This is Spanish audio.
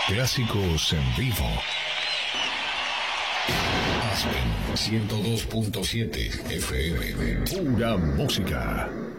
Clásicos en vivo. Aspen 102.7 FM. Pura música.